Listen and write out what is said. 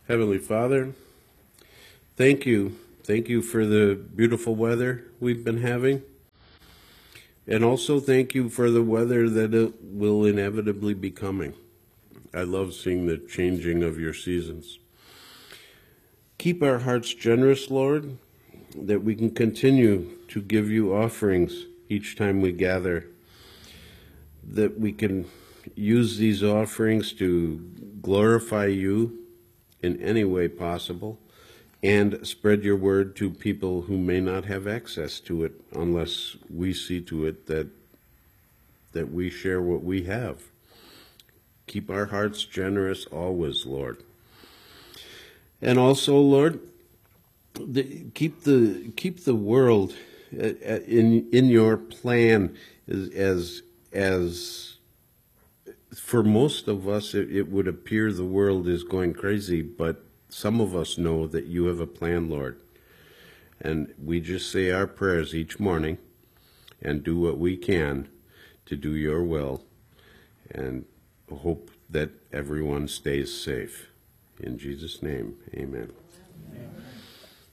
Heavenly Father, thank you. Thank you for the beautiful weather we've been having. And also thank you for the weather that it will inevitably be coming. I love seeing the changing of your seasons. Keep our hearts generous, Lord, that we can continue to give you offerings each time we gather, that we can use these offerings to glorify you in any way possible, and spread your word to people who may not have access to it unless we see to it that we share what we have. Keep our hearts generous always, Lord. And also, Lord, keep the world in your plan as for most of us, it would appear the world is going crazy, but some of us know that you have a plan, Lord. And we just say our prayers each morning and do what we can to do your will and hope that everyone stays safe. In Jesus' name, amen.